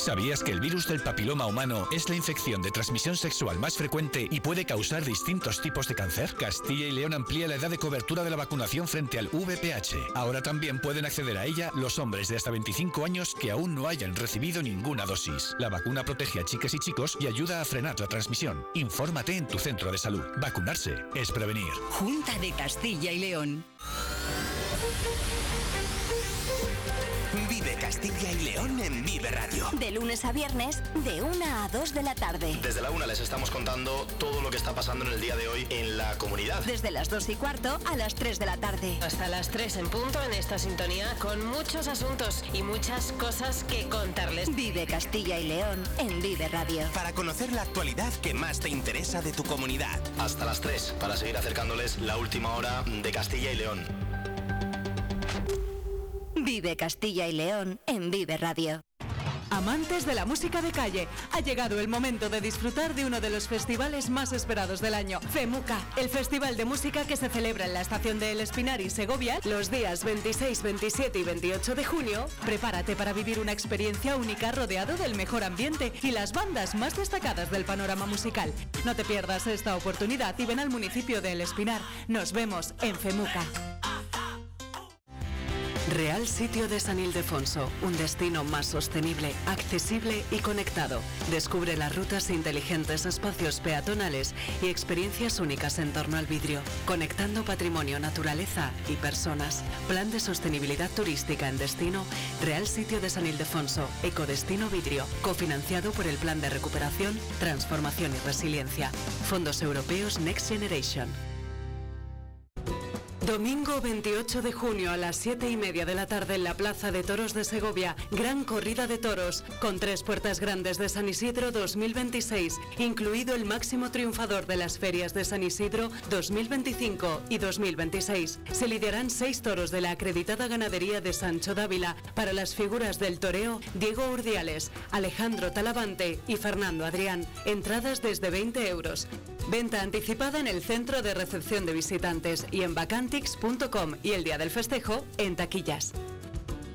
¿Sabías que el virus del papiloma humano es la infección de transmisión sexual más frecuente y puede causar distintos tipos de cáncer? Castilla y León amplía la edad de cobertura de la vacunación frente al VPH. Ahora también pueden acceder a ella los hombres de hasta 25 años que aún no hayan recibido ninguna dosis. La vacuna protege a chicas y chicos y ayuda a frenar la transmisión. Infórmate en tu centro de salud. Vacunarse es prevenir. Junta de Castilla y León. Vive Castilla y León en Vive Radio. De lunes a viernes, de 1 a 2 de la tarde. Desde la 1 les estamos contando todo lo que está pasando en el día de hoy en la comunidad. Desde las 2:15 a las 3 de la tarde. Hasta las 3 en punto en esta sintonía, con muchos asuntos y muchas cosas que contarles. Vive Castilla y León en Vive Radio. Para conocer la actualidad que más te interesa de tu comunidad. Hasta las 3, para seguir acercándoles la última hora de Castilla y León. Vive Castilla y León en Vive Radio. Amantes de la música de calle, ha llegado el momento de disfrutar de uno de los festivales más esperados del año, FEMUCA, el festival de música que se celebra en la estación de El Espinar y Segovia los días 26, 27 y 28 de junio. Prepárate para vivir una experiencia única rodeado del mejor ambiente y las bandas más destacadas del panorama musical. No te pierdas esta oportunidad y ven al municipio de El Espinar. Nos vemos en FEMUCA. Real Sitio de San Ildefonso, un destino más sostenible, accesible y conectado. Descubre las rutas inteligentes, espacios peatonales y experiencias únicas en torno al vidrio, conectando patrimonio, naturaleza y personas. Plan de sostenibilidad turística en destino, Real Sitio de San Ildefonso, Ecodestino Vidrio, cofinanciado por el Plan de Recuperación, Transformación y Resiliencia. Fondos Europeos Next Generation. Domingo 28 de junio a las 7:30 de la tarde en la Plaza de Toros de Segovia, gran corrida de toros, con 3 puertas grandes de San Isidro 2026, incluido el máximo triunfador de las ferias de San Isidro 2025 y 2026. Se lidiarán 6 toros de la acreditada ganadería de Sancho Dávila para las figuras del toreo Diego Urdiales, Alejandro Talavante y Fernando Adrián. Entradas desde 20 euros. Venta anticipada en el centro de recepción de visitantes y en vacantix.com y el día del festejo en taquillas.